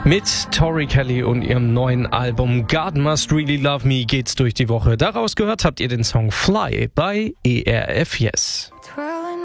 Mit Tori Kelly und ihrem neuen Album God Must Really Love Me geht's durch die Woche. Daraus gehört habt ihr den Song Fly bei ERF Yes.